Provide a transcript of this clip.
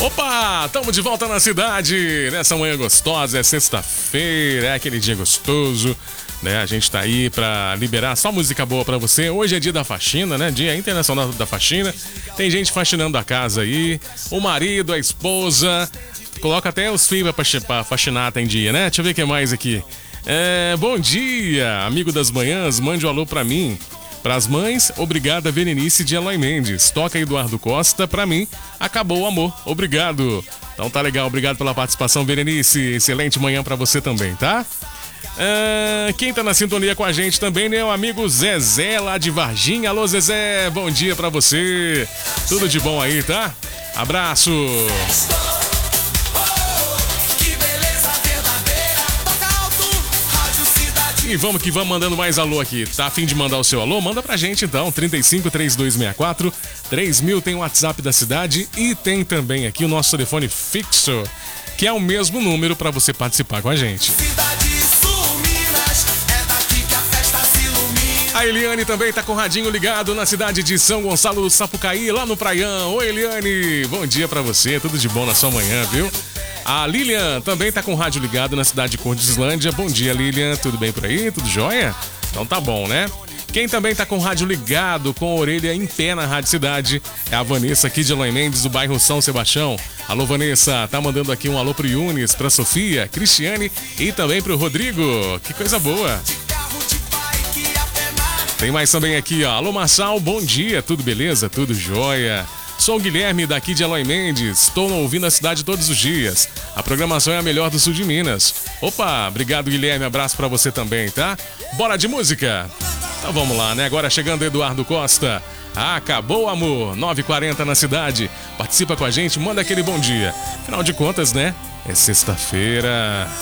Opa, tamo de volta na cidade, nessa manhã gostosa, é sexta-feira, é aquele dia gostoso, né? A gente tá aí pra liberar só música boa pra você. Hoje é dia da faxina, né? Dia internacional da faxina. Tem gente faxinando a casa aí, o marido, a esposa, coloca até os filhos pra faxinar, tem dia, né? Deixa eu ver o que mais aqui. Bom dia, amigo das manhãs, mande um alô pra mim. Pras mães, obrigada Berenice de Eloy Mendes. Toca Eduardo Costa, pra mim, acabou o amor. Obrigado. Então tá legal, obrigado pela participação, Berenice. Excelente manhã pra você também, tá? Quem tá na sintonia com a gente também, né? O amigo Zezé lá de Varginha. Alô, Zezé, bom dia pra você. Tudo de bom aí, tá? Abraço. E vamos que vamos mandando mais alô aqui. Tá a fim de mandar o seu alô? Manda pra gente então. 35 3264 3000 tem o WhatsApp da cidade e tem também aqui o nosso telefone fixo, que é o mesmo número pra você participar com a gente. A Eliane também tá com o radinho ligado na cidade de São Gonçalo do Sapucaí, lá no Praião. Oi, Eliane, bom dia pra você, tudo de bom na sua manhã, viu? A Lilian também tá com o rádio ligado na cidade de Cordislândia. Bom dia, Lilian, tudo bem por aí? Tudo jóia? Então tá bom, né? Quem também tá com o rádio ligado, com a orelha em pé na Rádio Cidade, é a Vanessa aqui de Eloy Mendes, do bairro São Sebastião. Alô, Vanessa, tá mandando aqui um alô pro Yunis, pra Sofia, Cristiane e também pro Rodrigo. Que coisa boa! Tem mais também aqui, ó. Alô, Marçal, bom dia, tudo beleza? Tudo jóia? Sou o Guilherme, daqui de Eloy Mendes. Estou ouvindo a cidade todos os dias. A programação é a melhor do sul de Minas. Opa, obrigado, Guilherme. Abraço pra você também, tá? Bora de música? Então vamos lá, né? Agora chegando Eduardo Costa. Acabou o amor. 9h40 na cidade. Participa com a gente, manda aquele bom dia. Afinal de contas, né? É sexta-feira.